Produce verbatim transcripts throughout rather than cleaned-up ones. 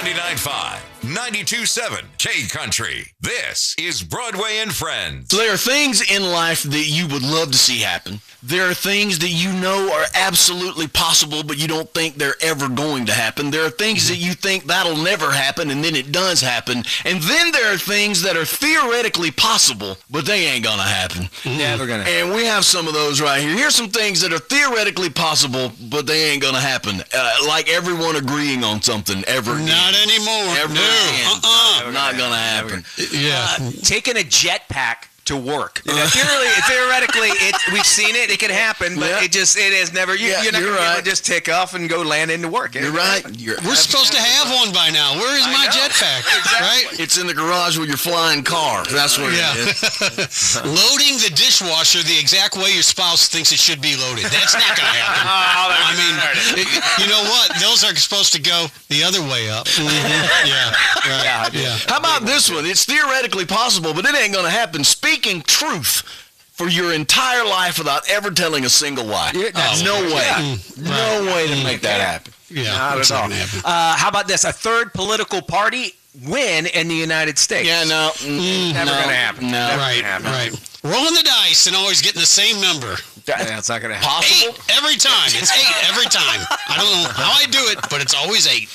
ninety-nine point five, ninety-two point seven K Country. This is Broadway and Friends. So there are things in life that you would love to see happen. There are things that you know are absolutely possible, but you don't think they're ever going to happen. There are things that you think that'll never happen, and then it does happen. And then there are things that are theoretically possible, but they ain't gonna happen. Never gonna happen. And we have some of those right here. Here's some things that are theoretically possible, but they ain't gonna happen. Uh, like everyone agreeing on something ever again. Not anymore. Ever no. again. Uh-uh. Not gonna happen. Yeah. Uh, taking a jetpack to work. You know, theoretically, theoretically it, we've seen it. It can happen, but Yeah. it just it has never. You, Yeah, you're not you're gonna be able right. to just take off and go land into work. You're right. You're We're supposed to have one by now. Where is I my know. jetpack? Exactly. Right? It's in the garage with your flying car. That's where Yeah. it is. Loading the dishwasher the exact way your spouse thinks it should be loaded. That's not going to happen. Oh, I mean, it, you know what? Those are supposed to go the other way up. Mhm. Yeah. Right. Yeah, Yeah. How about this one? It's theoretically possible, but it ain't going to happen. Speaking truth for your entire life without ever telling a single lie. Yeah, that's- no way. Yeah. No way to make that happen. Yeah. Not that's at all. not gonna happen. Uh, how about this? A third political party win in the United States. Yeah, no. mm, Never no, gonna happen. No. Never Right. gonna happen. Right. Rolling the dice and always getting the same number. That- That's not going to happen. Possible? Eight every time. It's eight every time. I don't know how I do it, but it's always eight.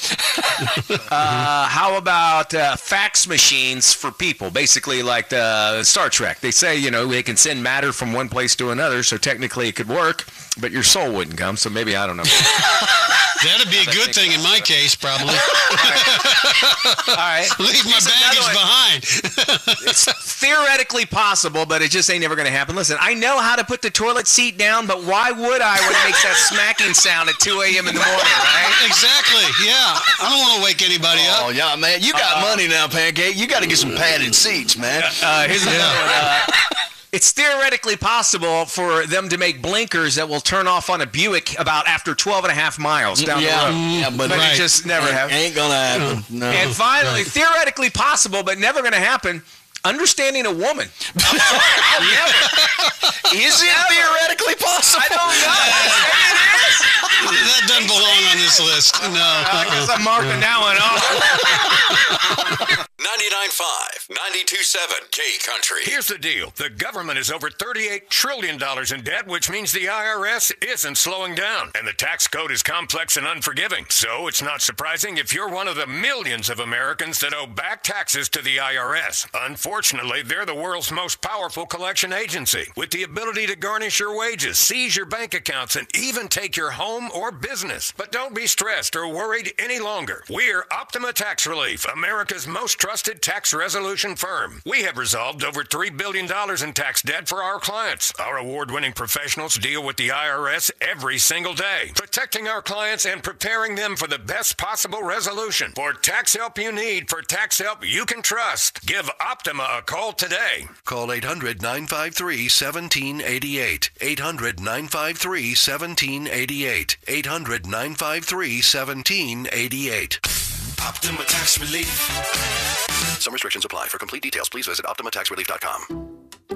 Uh, how about uh, fax machines for people? Basically, like the Star Trek. They say, you know, they can send matter from one place to another, so technically it could work, but your soul wouldn't come, so maybe, I don't know. That'd be a good thing in my case, probably. All right. Leave my Here's another baggage one. behind. It's theoretically possible, but it just ain't never going to happen. Listen, I know how to put the toilet seat down, but why would I when it makes that smacking sound at two a.m. in the morning, right? Exactly. Yeah. I don't want to wake anybody Oh, up. yeah, man. You got money now, Pancake. You got to get some padded seats, man. Uh, here's another one. Uh, it's theoretically possible for them to make blinkers that will turn off on a Buick about after twelve and a half miles down yeah, the road. yeah, but, But Right. it just never ain't, happens. ain't gonna happen. No. And finally, Right. theoretically possible, but never going to happen, understanding a woman. Is it theoretically possible? I don't know. That doesn't belong on this list. No. I guess I'm marking that one off. ninety-nine point five, ninety-two point seven K Country. Here's the deal. The government is over thirty-eight trillion dollars in debt, which means the I R S isn't slowing down. And the tax code is complex and unforgiving. So it's not surprising if you're one of the millions of Americans that owe back taxes to the I R S. Unfortunately, they're the world's most powerful collection agency, with the ability to garnish your wages, seize your bank accounts, and even take your home or business. But don't be stressed or worried any longer. We're Optima Tax Relief, America's most trusted tax resolution firm. We have resolved over three billion dollars in tax debt for our clients. Our award-winning professionals deal with the I R S every single day, protecting our clients and preparing them for the best possible resolution. For tax help you need, for tax help you can trust, give Optima a call today. Call eight hundred, nine five three, one seven eight eight. eight hundred, nine five three, one seven eight eight. eight hundred, nine five three, one seven eight eight. Optima Tax Relief. Some restrictions apply. For complete details, please visit optima tax relief dot com.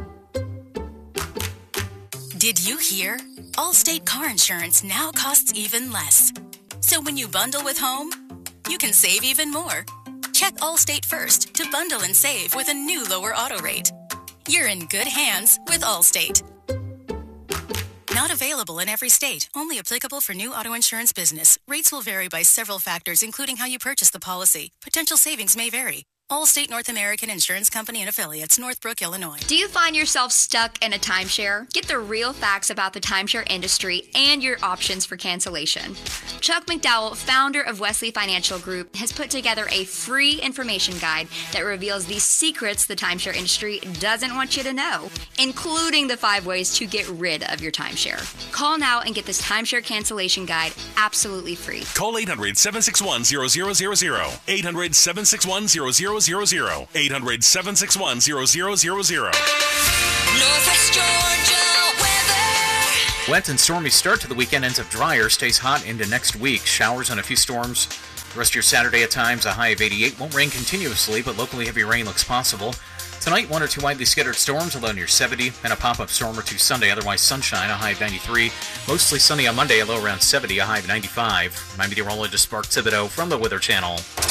Did you hear? Allstate car insurance now costs even less. So when you bundle with home, you can save even more. Check Allstate first to bundle and save with a new lower auto rate. You're in good hands with Allstate. Not available in every state. Only applicable for new auto insurance business. Rates will vary by several factors, including how you purchase the policy. Potential savings may vary. Allstate North American Insurance Company and Affiliates, Northbrook, Illinois. Do you find yourself stuck in a timeshare? Get the real facts about the timeshare industry and your options for cancellation. Chuck McDowell, founder of Wesley Financial Group, has put together a free information guide that reveals the secrets the timeshare industry doesn't want you to know, including the five ways to get rid of your timeshare. Call now and get this timeshare cancellation guide absolutely free. Call eight hundred, seven six one, zero zero zero zero. eight hundred, seven six one, zero zero zero zero. eight hundred, seven six one, zero zero zero zero. Northwest Georgia weather. Wet and stormy start to the weekend, ends up drier, stays hot into next week. Showers and a few storms. The rest of your Saturday at times, a high of eighty-eight. Won't rain continuously, but locally heavy rain looks possible. Tonight, one or two widely scattered storms, although near seventy, and a pop-up storm or two Sunday. Otherwise, sunshine, a high of ninety-three. Mostly sunny on Monday, a low around seventy, a high of ninety-five. My meteorologist Mark Thibodeau from the Weather Channel.